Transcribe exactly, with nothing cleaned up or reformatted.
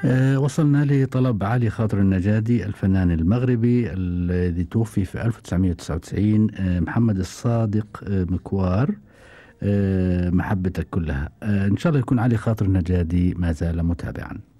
آه، وصلنا لطلب علي خاطر النجادي الفنان المغربي الذي توفي في ألف وتسعمئة وتسعة وتسعين. آه، محمد الصادق آه، مكوار. آه، محبتك كلها. آه، إن شاء الله يكون علي خاطر النجادي ما زال متابعا.